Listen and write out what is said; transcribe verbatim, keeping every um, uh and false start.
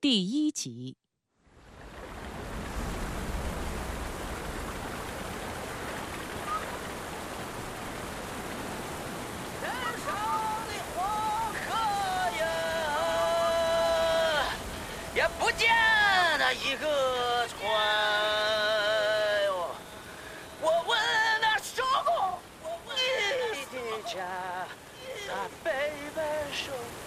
第一集。 天上的黄河呀，也不见那一个船哟。我问那守候你的家，他背背手。